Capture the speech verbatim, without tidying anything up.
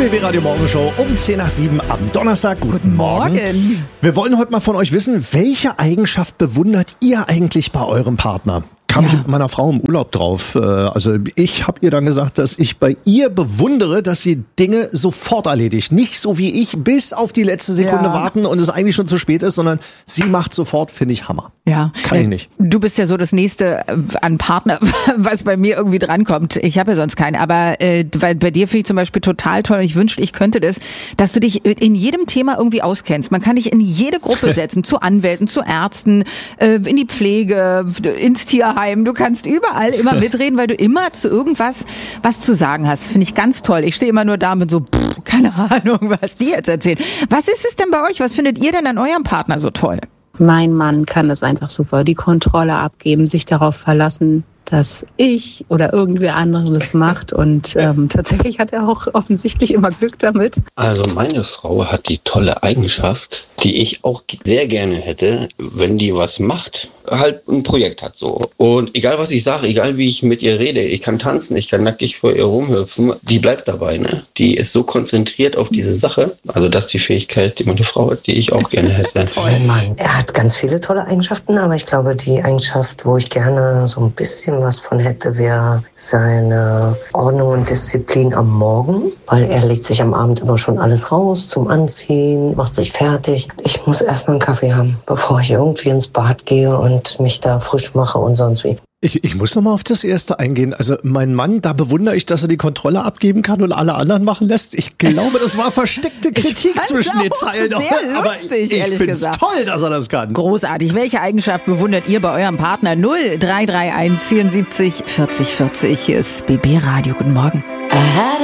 B B Radio Morgenshow um zehn nach sieben am Donnerstag. Guten, Guten Morgen. Morgen. Wir wollen heute mal von euch wissen, welche Eigenschaft bewundert ihr eigentlich bei eurem Partner? Kam Ja. ich mit meiner Frau im Urlaub drauf. Also ich habe ihr dann gesagt, dass ich bei ihr bewundere, dass sie Dinge sofort erledigt. Nicht so wie ich, bis auf die letzte Sekunde Ja. warten und es eigentlich schon zu spät ist, sondern sie macht sofort, finde ich Hammer. Ja. Kann ich nicht. Du bist ja so das nächste äh, an Partner, was bei mir irgendwie drankommt. Ich habe ja sonst keinen, aber äh, weil bei dir finde ich zum Beispiel total toll, und ich wünschte, ich könnte das, dass du dich in jedem Thema irgendwie auskennst. Man kann dich in jede Gruppe setzen, zu Anwälten, zu Ärzten, äh, in die Pflege, ins Tierheim. Du kannst überall immer mitreden, weil du immer zu irgendwas was zu sagen hast. Finde ich ganz toll. Ich stehe immer nur da mit so, pff, keine Ahnung, was die jetzt erzählen. Was ist es denn bei euch? Was findet ihr denn an eurem Partner so toll? Mein Mann kann das einfach super. Die Kontrolle abgeben, sich darauf verlassen, dass ich oder irgendwer anderes das macht. Und ähm, tatsächlich hat er auch offensichtlich immer Glück damit. Also meine Frau hat die tolle Eigenschaft, die ich auch sehr gerne hätte, wenn die was macht, halt ein Projekt hat so. Und egal was ich sage, egal wie ich mit ihr rede, ich kann tanzen, ich kann nackig vor ihr rumhüpfen, die bleibt dabei, ne? Die ist so konzentriert auf diese Sache. Also das ist die Fähigkeit, die meine Frau hat, die ich auch gerne hätte. Mein Mann, er hat ganz viele tolle Eigenschaften, aber ich glaube, die Eigenschaft, wo ich gerne so ein bisschen was von hätte, wäre seine Ordnung und Disziplin am Morgen, weil er legt sich am Abend immer schon alles raus zum Anziehen, macht sich fertig. Ich muss erstmal einen Kaffee haben, bevor ich irgendwie ins Bad gehe und mich da frisch mache und sonst wie. Ich, ich muss noch mal auf das Erste eingehen. Also mein Mann, da bewundere ich, dass er die Kontrolle abgeben kann und alle anderen machen lässt. Ich glaube, das war versteckte Kritik zwischen den Zeilen. Sehr Aber lustig, ich ehrlich finde es gesagt. toll, dass er das kann. Großartig. Welche Eigenschaft bewundert ihr bei eurem Partner? null drei drei eins vierundsiebzig vierzig vierzig. Hier ist B B Radio. Guten Morgen.